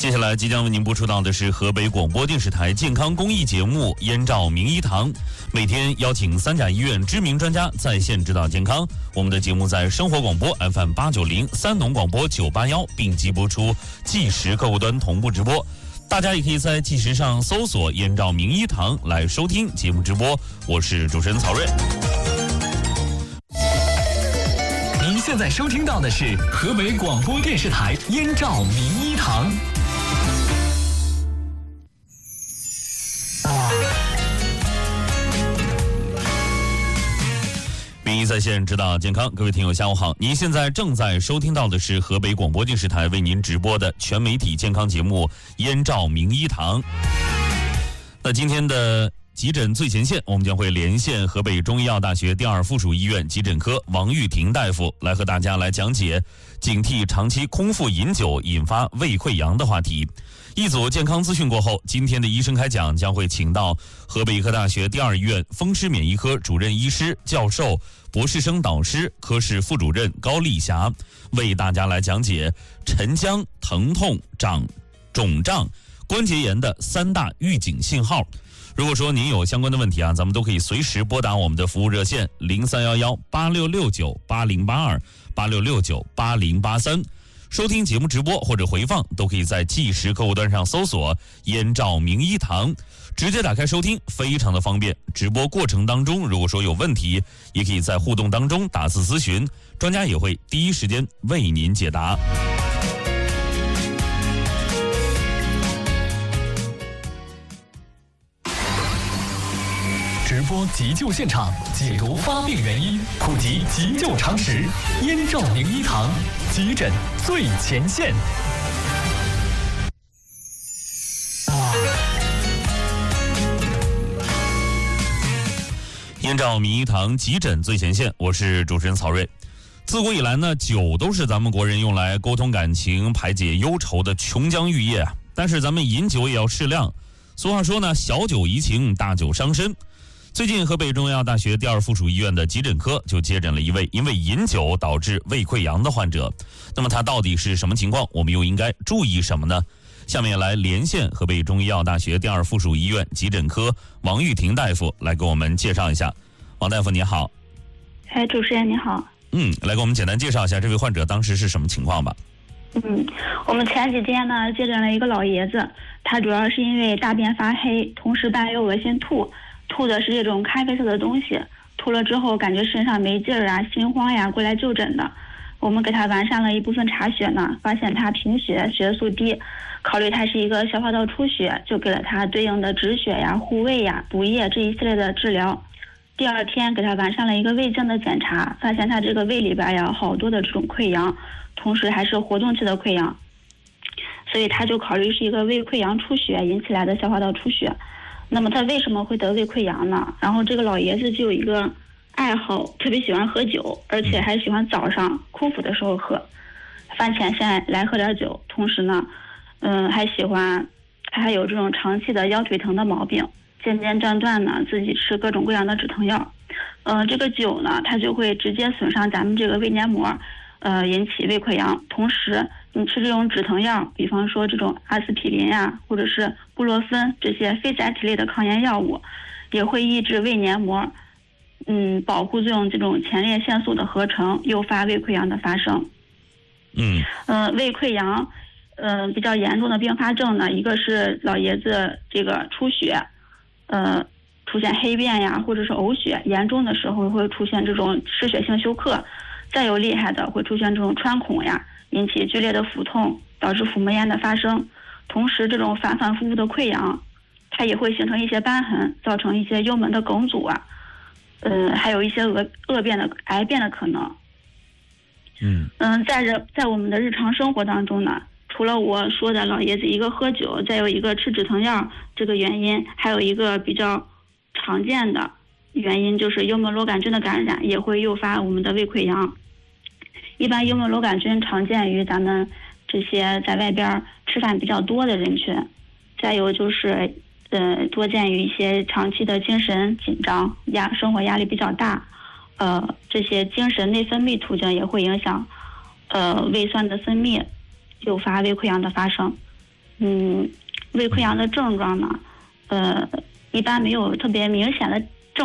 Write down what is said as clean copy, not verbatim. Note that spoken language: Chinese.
接下来即将为您播出到的是河北广播电视台健康公益节目《燕赵名医堂》，每天邀请三甲医院知名专家在线指导健康。我们的节目在生活广播 FM890、三农广播981并机播出，即时客户端同步直播。大家也可以在即时上搜索“燕赵名医堂”来收听节目直播。我是主持人曹睿。 您现在收听到的是河北广播电视台燕赵名医堂。 名医在线指导健康，各位听友下午好，您现在正在收听到的是河北广播电视台为您直播的全媒体健康节目《燕赵名医堂》。那今天的急诊最前线，我们将会连线河北中医药大学第二附属医院急诊科王玉婷大夫，来和大家来讲解警惕长期空腹饮酒引发胃溃疡的话题。一组健康资讯过后，今天的医生开讲将会请到河北医科大学第二医院风湿免疫科主任医师、教授、博士生导师、科室副主任高丽霞，为大家来讲解沉僵、疼痛、肿胀、关节炎的三大预警信号。如果说您有相关的问题啊，咱们都可以随时拨打我们的服务热线03118669808286698083。收听节目直播或者回放都可以在即时客户端上搜索燕赵名医堂，直接打开收听，非常的方便。直播过程当中如果说有问题，也可以在互动当中打字咨询，专家也会第一时间为您解答。 直播急救现场，解读发病原因，普及急救常识。燕赵名医堂，急诊最前线。 燕赵名医堂急诊最前线，我是主持人曹睿。自古以来呢，酒都是咱们国人用来沟通感情、排解忧愁的琼浆玉液啊。但是咱们饮酒也要适量。俗话说呢，小酒怡情，大酒伤身。最近，河北中医药大学第二附属医院的急诊科就接诊了一位因为饮酒导致胃溃疡的患者。那么他到底是什么情况？我们又应该注意什么呢？下面来连线河北中医药大学第二附属医院急诊科王玉婷大夫来给我们介绍一下。王大夫你好。 主持人你好。 来给我们简单介绍一下这位患者当时是什么情况吧。 我们前几天呢接诊了一个老爷子，他主要是因为大便发黑，同时伴有恶心吐的是这种咖啡色的东西，吐了之后感觉身上没劲儿啊、心慌呀，过来就诊的。我们给他完善了一部分查血呢，发现他贫血、血素低，考虑他是一个消化道出血，就给了他对应的止血呀、护胃呀、补液这一系列的治疗。第二天给他完善了一个胃镜的检查，发现他这个胃里边有好多的这种溃疡，同时还是活动期的溃疡，所以他就考虑是一个胃溃疡出血引起来的消化道出血。那么他为什么会得胃溃疡呢？然后这个老爷子就有一个爱好，特别喜欢喝酒，而且还喜欢早上空腹的时候喝，饭前先来喝点酒，同时呢，他还有这种长期的腰腿疼的毛病，间间断断呢自己吃各种各样的止疼药。这个酒呢，它就会直接损伤咱们这个胃黏膜，引起胃溃疡。同时你吃这种止疼药，比方说这种阿司匹林呀，或者是布洛芬这些非甾体类的抗炎药物，也会抑制胃黏膜保护作用这种前列腺素的合成，诱发胃溃疡的发生。胃溃疡比较严重的并发症呢，一个是老爷子这个出血，出现黑便呀，或者是呕血，严重的时候会出现这种失血性休克，再有厉害的会出现这种穿孔呀，引起剧烈的腹痛，导致腹膜炎的发生。同时这种反反复复的溃疡，它也会形成一些瘢痕，造成一些幽门的梗阻啊，还有一些恶变的癌变的可能。在我们的日常生活当中呢，除了我说的老爷子一个喝酒，再有一个吃止疼药这个原因，还有一个比较常见的原因就是幽门螺杆菌的感染也会诱发我们的胃溃疡。一般幽门螺杆菌常见于咱们这些在外边吃饭比较多的人群，再有就是多见于一些长期的精神紧张、生活压力比较大，这些精神内分泌途径也会影响胃酸的分泌，诱发胃溃疡的发生。 胃溃疡的症状呢，一般没有特别明显的